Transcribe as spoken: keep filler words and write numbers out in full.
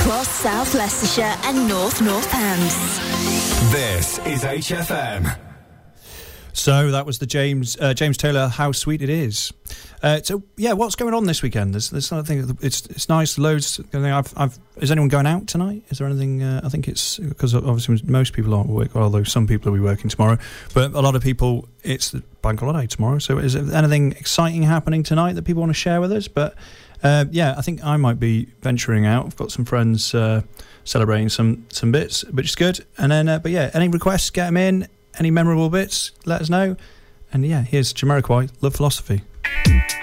across South Leicestershire and North Northants. This is H F M. So that was the James uh, James Taylor, How Sweet It Is. Uh, so yeah, what's going on this weekend? There's there's something. It's it's nice. Loads. I've I've. Is anyone going out tonight? Is there anything? Uh, I think it's because obviously most people aren't working, although some people will be working tomorrow. But a lot of people, it's the bank holiday tomorrow. So is there anything exciting happening tonight that people want to share with us? But uh, yeah, I think I might be venturing out. I've got some friends uh, celebrating some some bits, which is good. And then, uh, but yeah, any requests? Get them in. Any memorable bits, let us know. And yeah, here's Jamiroquai, Love Philosophy.